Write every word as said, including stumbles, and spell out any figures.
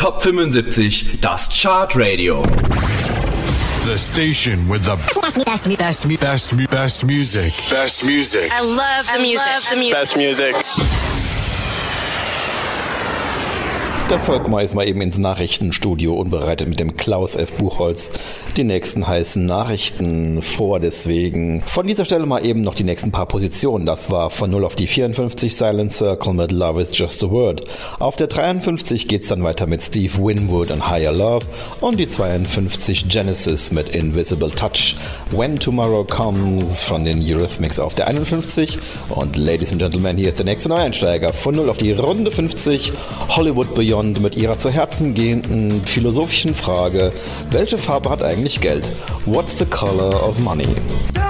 Top fünfundsiebzig, das Chartradio. The station with the best, best, best, best, best music. Best music. I love the music. I love the music. Best music. Da folgt mal jetzt mal eben ins Nachrichtenstudio unbereitet mit dem Klaus F. Buchholz die nächsten heißen Nachrichten vor. Deswegen von dieser Stelle mal eben noch die nächsten paar Positionen. Das war von null auf die vierundfünfzig Silent Circle mit Love is Just a Word. Auf der dreiundfünfzig geht's dann weiter mit Steve Winwood und Higher Love. Und die zweiundfünfzig Genesis mit Invisible Touch. When Tomorrow Comes von den Eurythmics auf der einundfünfzig. Und Ladies and Gentlemen, hier ist der nächste Neueinsteiger. Von null auf die Runde fünfzig. Hollywood Beyond mit ihrer zu Herzen gehenden philosophischen Frage: Welche Farbe hat eigentlich Geld? What's the color of money?